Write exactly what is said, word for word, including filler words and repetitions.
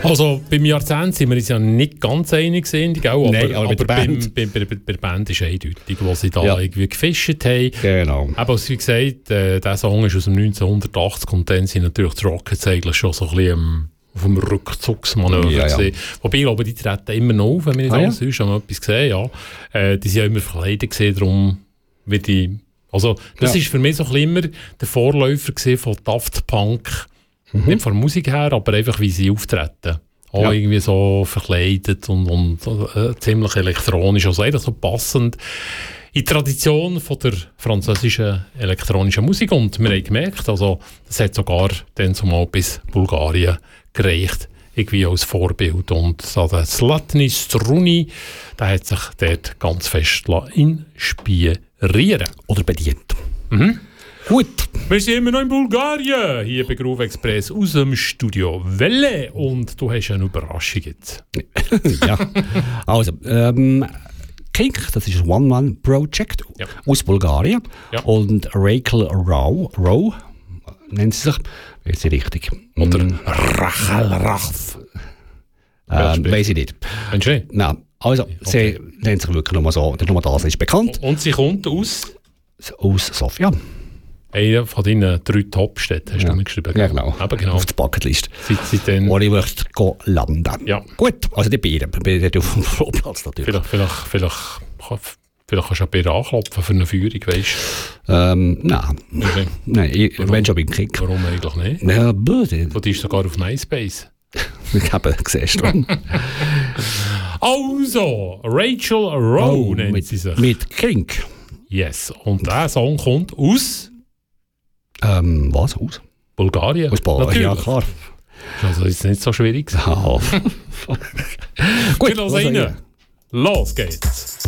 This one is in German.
Also beim Jahrzehnt sind wir uns ja nicht ganz einig gewesen, gell? aber, Nein, aber, aber bei, beim, bei, bei, bei der Band ist eindeutig, wo sie da Ja. irgendwie gefischt haben. Genau. Aber wie gesagt, äh, der Song ist aus dem neunzehnhundertachtzig und dann sind natürlich die Rockets eigentlich schon so ein bisschen ähm, auf dem Rückzugsmanöver Ja, ja. gewesen. Wobei, ich glaube, die treten immer noch auf, wenn wir nicht Ah, alles ja? haben wir etwas gesehen, ja. Äh, die sind ja immer verkleidet gewesen, darum wird die... Also das Ja. ist für mich so ein bisschen immer der Vorläufer gewesen von Daft Punk. Mhm. Nicht von der Musik her, aber einfach wie sie auftreten. Auch Ja. irgendwie so verkleidet und, und äh, ziemlich elektronisch, also eigentlich so passend in die Tradition von der französischen elektronischen Musik. Und wir haben gemerkt, also das hat sogar dann zumal bis Bulgarien gereicht, irgendwie als Vorbild. Und so der Zlatni Struni, der hat sich dort ganz fest inspirieren. Oder bedient. Mhm. Gut. Wir sind immer noch in Bulgarien, hier bei Groove Express aus dem Studio Welle. Und du hast eine Überraschung jetzt. Ja. Also, ähm, Kink, das ist ein One-Man-Project Ja. aus Bulgarien. Ja. Und Rachel Rowe, Rowe nennt sie sich, ist sie richtig. Oder Mm, Rachel Rachf. ähm, Weiß ich nicht. Meinst du nicht? Nein. Also, Okay. sie nennt sich wirklich nur so, nur das ist bekannt. Und sie kommt aus Aus Sofia. einer von deinen drei Top-Städten, hast Ja. du mir geschrieben. Ja, genau. Aber genau. Auf der Bucketlist. Seit, seitdem, Wo ich möchte gehen landen. Ja. Gut, also die beiden. Ich bin auf dem Flugplatz natürlich. vielleicht, vielleicht, vielleicht, vielleicht kannst du auch bei ihr anklopfen für eine Führung, weißt Ähm, nein. du? Okay. Nein, ich, wenn schon beim Kick. Warum eigentlich nicht? Ja, böse. Und die ist sogar auf MySpace. Ich habe gesehen. Also, Rachel Rowe nennt mit, sie sich. mit Kink. Yes. Und der Song kommt aus Ähm, was? Aus? Bulgarien. Aus Bulgarien, ja Natürlich. klar. Also ist nicht so schwierig. Ja. Gut, los was rein. rein. Los geht's.